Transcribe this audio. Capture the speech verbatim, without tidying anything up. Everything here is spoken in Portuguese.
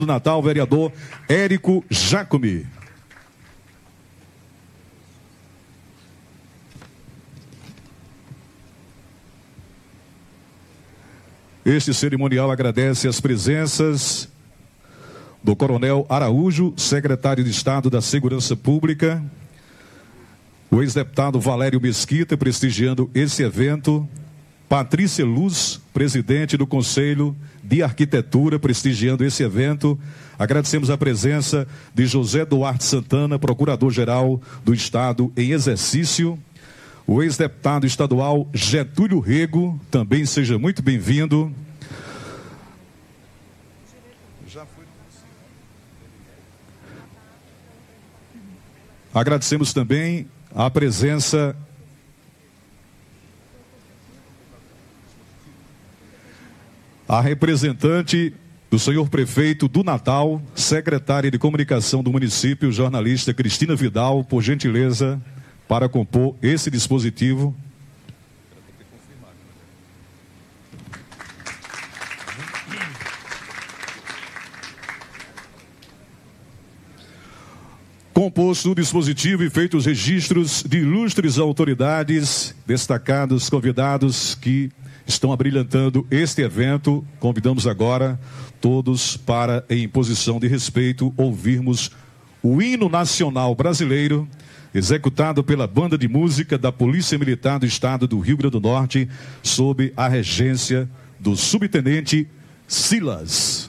do Natal, vereador Érico Jacome. Este cerimonial agradece as presenças do Coronel Araújo, secretário de Estado da Segurança Pública, o ex-deputado Valério Mesquita, prestigiando esse evento, Patrícia Luz, presidente do Conselho de Arquitetura, prestigiando esse evento. Agradecemos a presença de José Duarte Santana, procurador-geral do Estado em exercício. O ex-deputado estadual Getúlio Rego, também seja muito bem-vindo. Agradecemos também a presença a representante do senhor prefeito do Natal, secretária de comunicação do município, jornalista Cristina Vidal, por gentileza, para compor esse dispositivo. Composto o dispositivo e feitos registros de ilustres autoridades, destacados convidados que estão abrilhantando este evento. Convidamos agora todos para, em posição de respeito, ouvirmos o hino nacional brasileiro, executado pela Banda de Música da Polícia Militar do Estado do Rio Grande do Norte, sob a regência do subtenente Silas.